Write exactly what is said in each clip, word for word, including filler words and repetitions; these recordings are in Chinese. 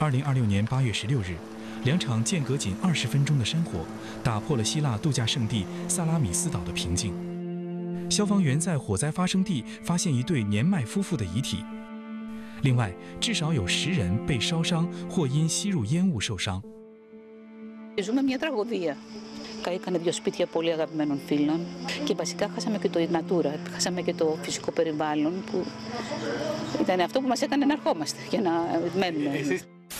二零二六年八月十六日，两场间隔仅二十分钟的山火，打破了希腊度假胜地萨拉米斯岛的平静。消防员在火灾发生地发现一对年迈夫妇的遗体。另外，至少有十人被烧伤或因吸入烟雾受伤。 Ζούμε μια τραγωδία. Καήκανε δύο σπίτια πολύ αγαπημένων φίλων και βασικά χάσαμε και το natura, χάσαμε και το φυσικό περιβάλλον που ήταν αυτό που μας έκανε να ερχόμαστε και να μένουμε.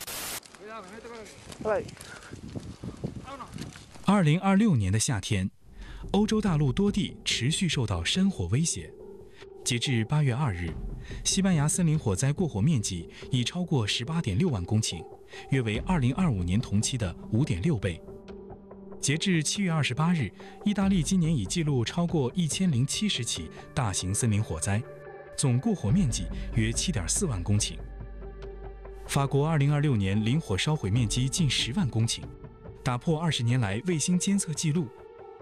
二零二六年的夏天，欧洲大陆多地持续受到山火威胁。截至八月二日，西班牙森林火灾过火面积已超过十八点六万公顷，约为二零二五年同期的五点六倍。截至七月二十八日，意大利今年已记录超过一千零七十起大型森林火灾，总过火面积约七点四万公顷。法国二零二六年林火烧毁面积近十万公顷，打破二十年来卫星监测记录。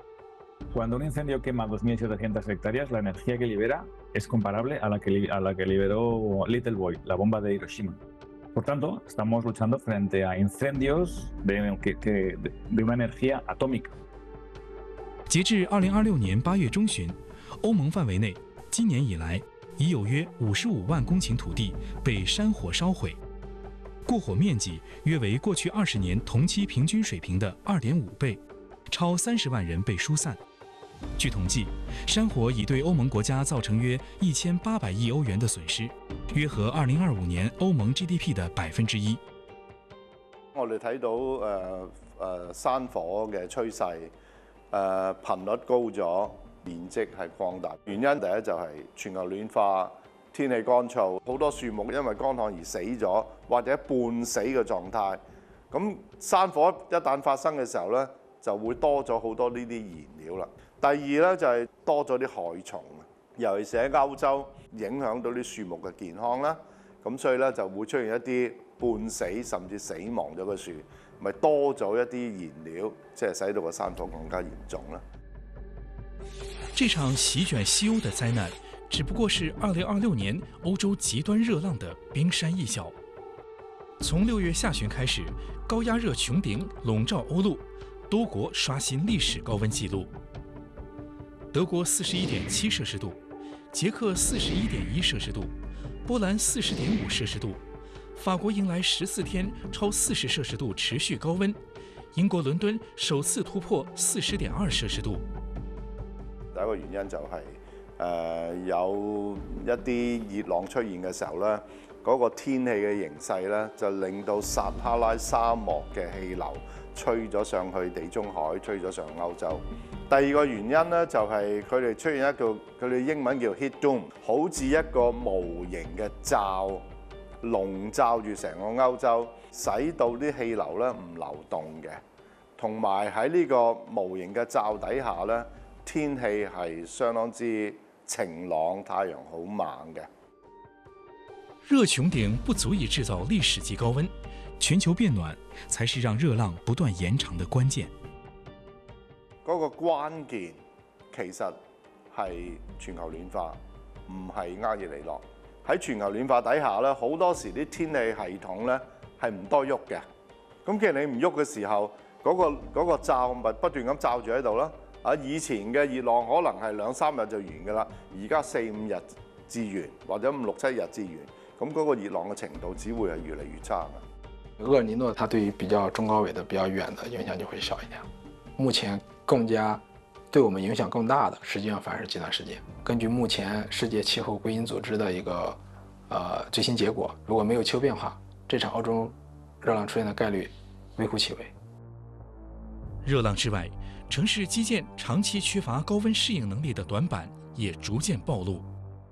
Cuando un incendio quema dos mil setecientas hectáreas, la energía que libera es comparable a la que, a la que liberó Little Boy, la bomba de Hiroshima. Por tanto, estamos luchando frente a incendios de, que, que, de una energía atómica. 截至二零二六年八月中旬，欧盟范围内，今年以来已有约五十五万公顷土地被山火烧毁，过火面积约为过去二十年同期平均水平的二点五倍，超三十万人被疏散。据统计，山火已对欧盟國家造成約一千八百億歐元的損失，約合二零二五年歐盟 G D P 的百分之一。 我哋睇到誒誒山火嘅趨勢，誒頻率高咗，面積係擴大。原因第一就係全球暖化、天氣乾燥，好多樹木因為乾旱而死咗，或者半死嘅狀態。咁山火一旦發生嘅時候咧，就會多咗好多呢啲燃料啦。第二咧就係多咗啲害蟲，尤其是喺歐洲影響到啲樹木嘅健康啦。咁所以咧就會出現一啲半死甚至死亡咗嘅樹，咪多咗一啲燃料，即係使到個山火更加嚴重啦。 這場席捲西歐的災難，只不過是二零二六年歐洲極端熱浪的冰山一角。從六月下旬開始，高壓熱穹頂籠罩歐陸，多國刷新歷史高溫紀錄。德國四十一點七攝氏度，捷克四十一點一攝氏度，波蘭四十點五攝氏度，法國迎來十四天超四十攝氏度持續高溫，英國倫敦首次突破四十點二攝氏度。 第一個原因就係、是、誒、呃、有一啲熱浪出現嘅時候咧，嗰、那個天氣嘅形勢咧就令到撒哈拉沙漠嘅氣流吹咗上去地中海，吹咗上歐洲。第二個原因咧就係佢哋出現一個佢哋英文叫 heat dome， 好似一個無形嘅罩籠罩住成個歐洲，使到啲氣流咧唔流動嘅。同埋喺呢個無形嘅罩底下咧，天氣係相當之晴朗，太陽好猛嘅。 熱穹頂不足以製造歷史級高溫，全球變暖才是讓熱浪不斷延長的關鍵。 嗰個關鍵其實係全球暖化，唔係厄爾尼諾。喺全球暖化底下咧，好多時啲天氣系統咧係唔多喐嘅。咁既然你唔喐嘅時候，嗰、嗰個嗰個罩咪不斷咁罩住喺度啦。啊，以前嘅熱浪可能係兩三日就完㗎啦，而家四五日至完，或者五六七日至完。咁嗰個熱浪嘅程度只會係越嚟越差嘅。 厄爾尼諾它對於比較中高緯的、比較遠的影響就會小一點。目前更加對我們影響更大的，實際上反而是極端世界。根據目前世界氣候歸因組織的一個呃最新結果，如果沒有氣候變化，這場歐洲熱浪出現的概率微乎其微。 熱浪之外，城市基建長期缺乏高溫適應能力的短板也逐漸暴露。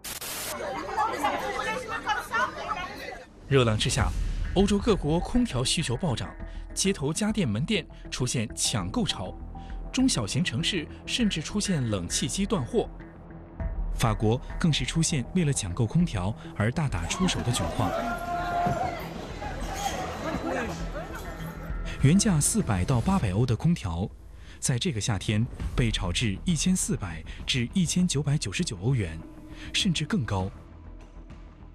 熱浪之下，歐洲各國空調需求暴漲，街頭家電門店出現搶購潮，中小型城市甚至出現冷氣機斷貨。法國更是出現為了搶購空調而大打出手的窘況。原價四百到八百歐的空調，在這個夏天被炒至一千四百至一千九百九十九歐元，甚至更高。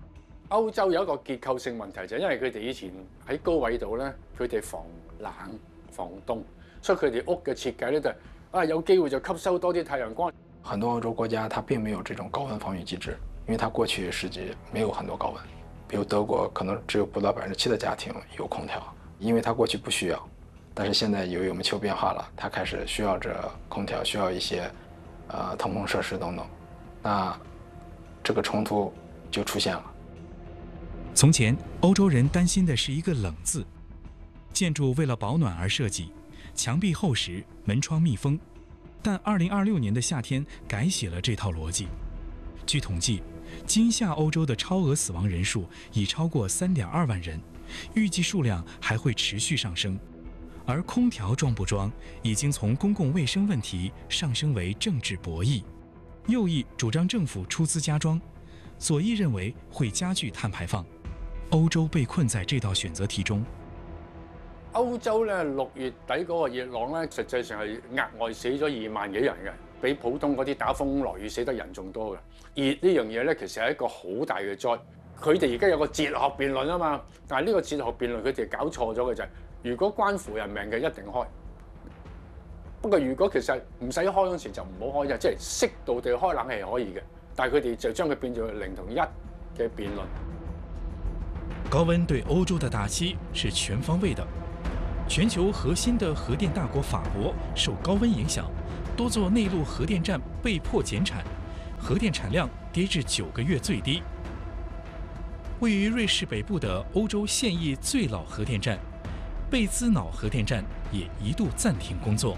歐洲有一個結構性問題，就係因為佢哋以前喺高位度咧，佢哋防冷防凍，所以佢哋屋嘅設計咧就啊有機會就吸收多啲太陽光。 很多歐洲國家它並沒有這種高温防禦機制，因為它過去世紀沒有很多高温。比如德國可能只有不到百分之七的家庭有空調，因為它過去不需要，但是現在由於我們氣候變化了，它開始需要這空調，需要一些呃通風設施等等，那這個衝突就出現了。 從前，歐洲人擔心的是一個冷字，建築為了保暖而設計，牆壁厚實，門窗密封。但二零二六年的夏天改寫了這套邏輯。據統計，今夏歐洲的超額死亡人數已超過三點二萬人，預計數量還會持續上升。而空調裝不裝已經從公共衛生問題上升為政治博弈。右翼主張政府出資加裝，左翼認為會加劇碳排放。歐洲被困在這道選擇題中。 歐洲咧六月底嗰個熱浪咧，實際上係額外死咗二萬幾人嘅，比普通嗰啲打風落雨死得人仲多嘅。熱呢樣嘢咧，其實係一個好大嘅災。佢哋而家有個哲學辯論啊嘛，但係呢個哲學辯論佢哋搞錯咗嘅就係，如果關乎人命嘅一定開。不過如果其實唔使開嗰時就唔好開啫，即係適度地開冷氣係可以嘅。但係佢哋就將佢變做零同一嘅辯論。 高温對歐洲的打擊是全方位的。全球核心的核電大國法國受高温影響，多座內陸核電站被迫減產，核電產量跌至九個月最低。位於瑞士北部的歐洲現役最老核電站貝茲瑙核電站也一度暫停工作。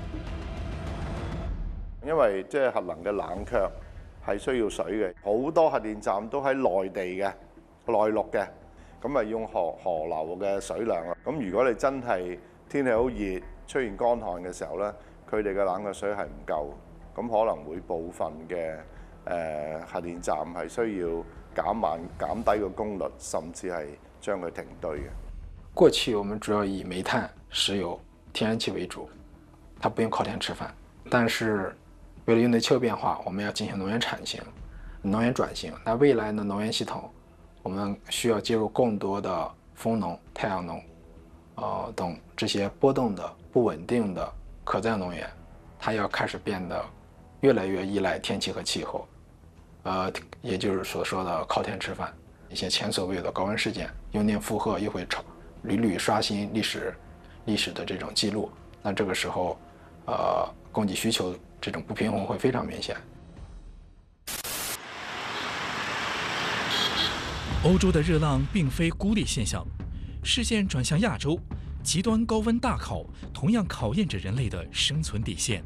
因為即係核能嘅冷卻係需要水嘅，好多核電站都喺內地嘅內陸嘅，咁咪用河河流嘅水量啊。咁如果你真係天氣好熱，出現乾旱嘅時候咧，佢哋嘅冷卻水係唔夠，咁可能會部分嘅誒、呃、核電站係需要減慢減低個功率，甚至係將佢停堆嘅。 過去我們主要以煤炭、石油、天然氣為主，它不用靠天吃飯。但是為了應對氣候變化，我們要進行能源轉型、能源轉型。那未來的能源系統，我們需要接入更多的風能、太陽能。呃，等這些波動的、不穩定的可再生能源，它要開始變得越來越依賴天氣和氣候，呃，也就是所說的靠天吃飯。一些前所未有的高溫事件，用電負荷又會超屢屢刷新歷史歷史的這種記錄。那這個時候，呃，供給需求這種不平衡會非常明顯。 歐洲的熱浪並非孤立現象。視線轉向亞洲，極端高溫大考同樣考驗着人類的生存底線。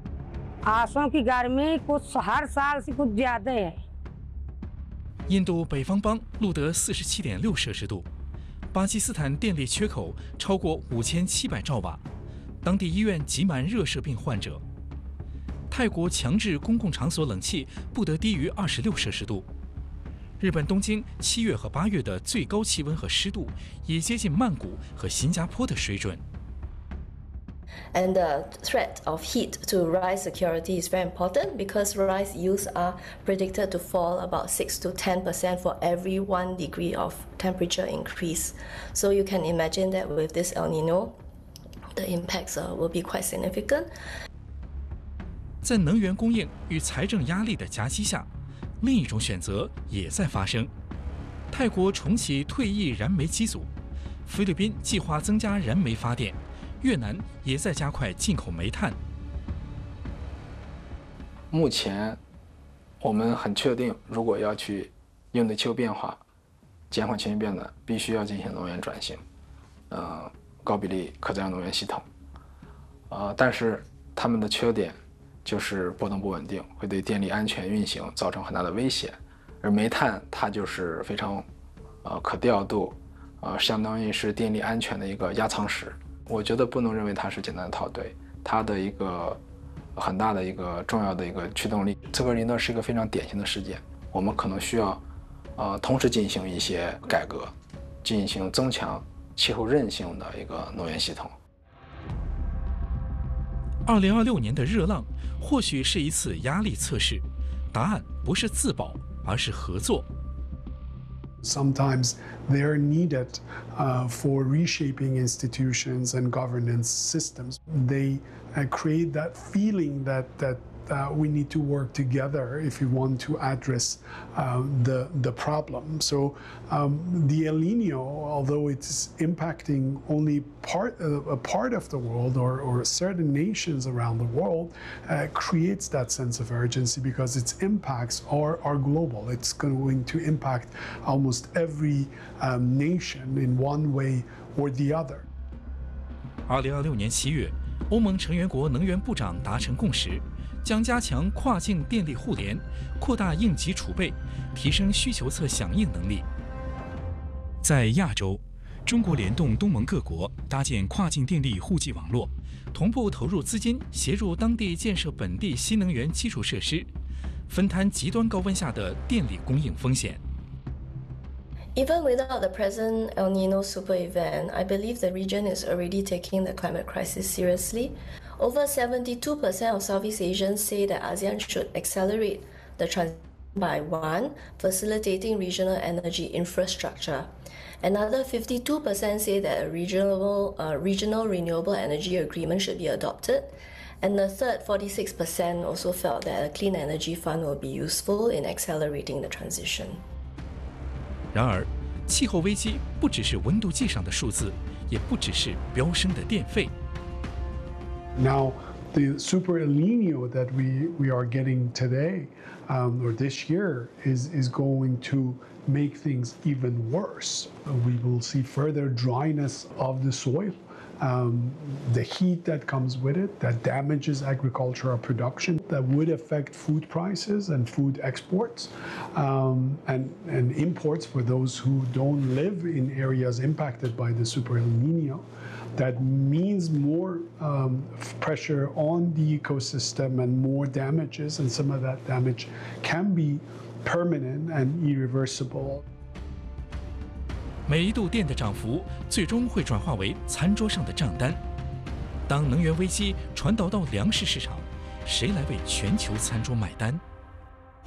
印度北方邦錄得四十七點六攝氏度，巴基斯坦電力缺口超過五千七百兆瓦，當地醫院擠滿熱射病患者。泰國強制公共場所冷氣不得低於二十六攝氏度。日本東京七月和八月的最高氣溫和濕度也接近曼谷和新加坡的水準。 And the threat of heat to rice security is very important because rice yields are predicted to fall about six to ten percent for every one degree of temperature increase. So you can imagine that with this El Nino, the impacts uh, will be quite significant. 在能源供應與財政壓力的夾擊下，另一種選擇也在發生。泰國重啟退役燃煤機組，菲律賓計劃增加燃煤發電，越南也在加快進口煤炭。 目前，我們很確定，如果要去應對氣候變化、減緩氣候變暖，必須要進行能源轉型，呃，高比例可再生能源系統。呃，但是他們的缺點就是波動不穩定，會對電力安全運行造成很大的威脅。而煤炭它就是非常，呃，可調度，呃，相當於是電力安全的一個壓艙石。我覺得不能認為它是簡單的套隊，它的一個很大的一個重要的一個驅動力。這個林呢是一個非常典型的事件，我們可能需要，呃，同時進行一些改革，進行增強氣候韌性的一個能源系統。 二零二六年的熱浪或許是一次壓力測試，答案不是自保，而是合作。 Sometimes they're needed uh, for reshaping institutions and governance systems. They uh, create that feeling that that uh, we need to work together if we want to address uh, the the problem. So um, the El Nino, although it's impacting only part uh, a part of the world or, or certain nations around the world, uh, creates that sense of urgency because its impacts are are global. It's going to impact almost every um, nation in one way or the other. 二零二六年七月，欧盟成员国能源部长达成共识，将加强跨境电力互联，扩大应急储备，提升需求侧响应能力。在亚洲，中国联动东盟各国搭建跨境电力互济网络，同步投入资金协助当地建设本地新能源基础设施，分摊极端高温下的电力供应风险。 Even without the present El Nino super event, I believe the region is already taking the climate crisis seriously. Over seventy-two percent of Southeast Asians say that ASEAN should accelerate the transition by one, facilitating regional energy infrastructure. Another fifty-two percent say that a regional, uh, regional renewable energy agreement should be adopted. And the third, forty-six percent also felt that a clean energy fund will be useful in accelerating the transition. 然而，气候危机不只是温度计上的数字，也不只是飙升的电费。 Now, the super El Nino that we, we are getting today um, or this year is, is going to make things even worse. We will see further dryness of the soil. Um, the heat that comes with it, that damages agricultural production, that would affect food prices and food exports um, and, and imports for those who don't live in areas impacted by the super El Nino. That means more um, pressure on the ecosystem and more damages, and some of that damage can be permanent and irreversible. 每一度电的涨幅，最终会转化为餐桌上的账单。当能源危机传导到粮食市场，谁来为全球餐桌买单？